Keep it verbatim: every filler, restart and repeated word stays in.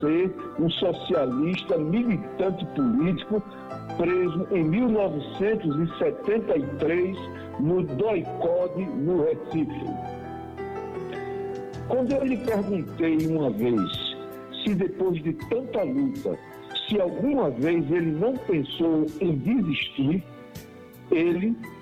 ser um socialista militante político preso em mil novecentos e setenta e três no doicode, no Recife. Quando eu lhe perguntei uma vez se depois de tanta luta, se alguma vez ele não pensou em desistir, ele